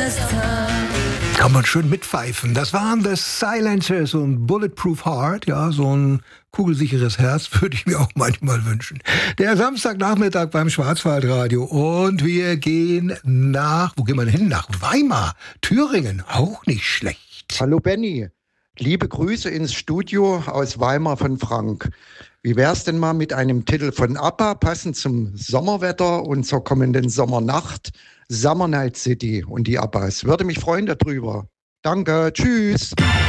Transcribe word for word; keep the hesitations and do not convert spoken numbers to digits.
Kann man schön mitpfeifen. Das waren The Silencers und Bulletproof Heart. Ja, so ein kugelsicheres Herz würde ich mir auch manchmal wünschen. Der Samstagnachmittag beim Schwarzwaldradio. Und wir gehen nach, wo gehen wir denn hin? Nach Weimar, Thüringen. Auch nicht schlecht. Hallo Benny. Liebe Grüße ins Studio aus Weimar von Frank. Wie wär's denn mal mit einem Titel von ABBA, passend zum Sommerwetter und zur kommenden Sommernacht? Summer Night City und die Abbas. Würde mich freuen darüber. Danke, tschüss.